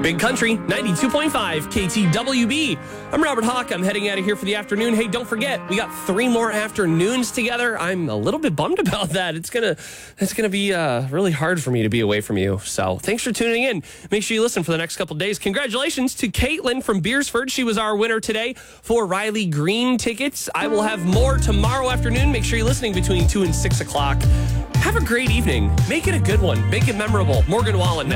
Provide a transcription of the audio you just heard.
Big Country, 92.5 KTWB. I'm Robert Hawk. I'm heading out of here for the afternoon. Hey, don't forget, we got 3 more afternoons together. I'm a little bit bummed about that. It's gonna be really hard for me to be away from you. So thanks for tuning in. Make sure you listen for the next couple days. Congratulations to Caitlin from Beersford. She was our winner today for Riley Green tickets. I will have more tomorrow afternoon. Make sure you're listening between 2 and 6 o'clock. Have a great evening. Make it a good one. Make it memorable. Morgan Wallen now.